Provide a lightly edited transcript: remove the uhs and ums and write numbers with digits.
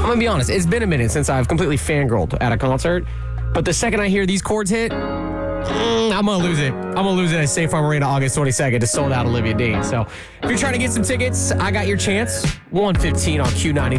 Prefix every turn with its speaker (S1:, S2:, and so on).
S1: I'm going to be honest. It's been a minute since I've completely fangirled at a concert. But the second I hear these chords hit, I'm going to lose it. I'm going to lose it at State Farm Arena August 22nd to sold out Olivia Dean. So if you're trying to get some tickets, I got your chance. 1:15 on Q90.